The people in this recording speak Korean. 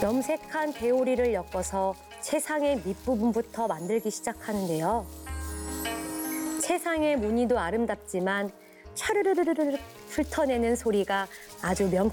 염색한 배오리를 엮어서 채상의 밑부분부터 만들기 시작하는데요. 채상의 무늬도 아름답지만 촤르르르르 훑어내는 소리가 아주 명쾌